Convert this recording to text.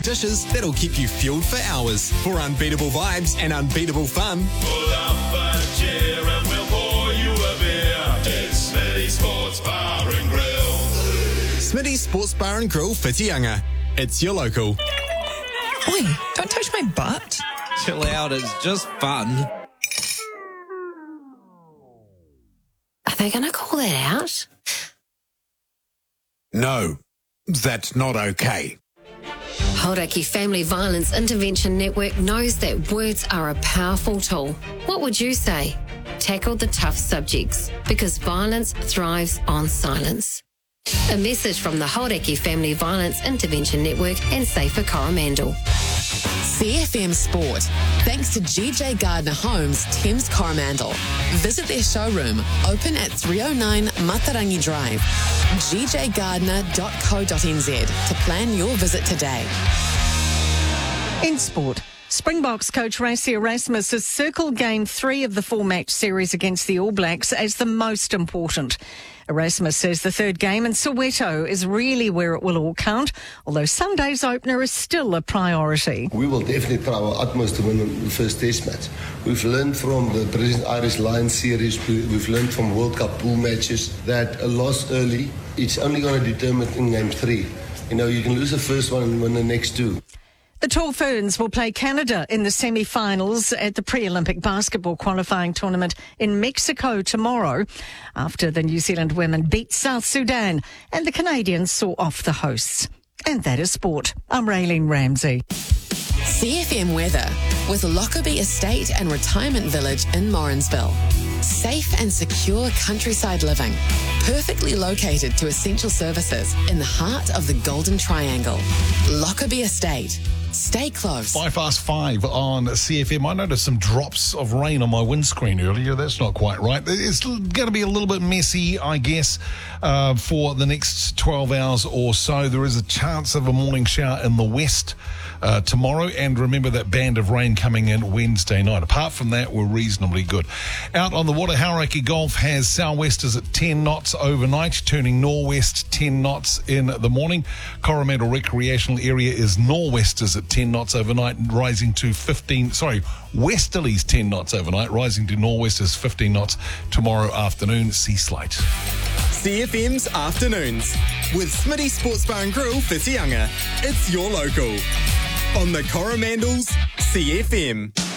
dishes that'll keep you fueled for hours. For unbeatable vibes and unbeatable fun, pull up a chair and we'll pour you a beer. It's Smitty Sports Bar and Grill. Smitty's Sports Bar and Grill, Whitianga. It's your local. Oi, don't touch my butt. Chill out, it's just fun. Are they going to call that out? No, that's not okay. Hauraki Family Violence Intervention Network knows that words are a powerful tool. What would you say? Tackle the tough subjects, because violence thrives on silence. A message from the Hauraki Family Violence Intervention Network and Safer Coromandel. CFM Sport, thanks to GJ Gardner Homes, Thames Coromandel. Visit their showroom, open at 309 Matarangi Drive, gjgardner.co.nz to plan your visit today. In sport, Springboks coach Racy Erasmus has circled Game 3 of the 4-match series against the All Blacks as the most important. Erasmus says the third game in Soweto is really where it will all count, although Sunday's opener is still a priority. We will definitely try our utmost to win the first test match. We've learned from the Brazilian Irish Lions series, we've learned from World Cup pool matches that a loss early, it's only going to determine in Game 3. You know, you can lose the first one and win the next two. The Tall Ferns will play Canada in the semi-finals at the pre-Olympic basketball qualifying tournament in Mexico tomorrow, after the New Zealand women beat South Sudan and the Canadians saw off the hosts. And that is sport. I'm Raylene Ramsey. CFM weather with Lockerbie Estate and Retirement Village in Morrinsville. Safe and secure countryside living, perfectly located to essential services in the heart of the Golden Triangle. Lockerbie Estate. Stay close. Bypass 5 on CFM. I noticed some drops of rain on my windscreen earlier. That's not quite right. It's going to be a little bit messy, I guess, for the next 12 hours or so. There is a chance of a morning shower in the west tomorrow, and remember that band of rain coming in Wednesday night. Apart from that, we're reasonably good. Out on the water, Hauraki Golf has sou'westers at 10 knots overnight, turning nor'west 10 knots in the morning. Coromandel Recreational Area is nor'westers at 10 knots overnight, rising to westerlies 10 knots overnight, rising to nor'westers 15 knots tomorrow afternoon. Sea slight. CFM's Afternoons with Smitty Sports Bar and Grill, Whitianga. It's your local. On the Coromandel's CFM.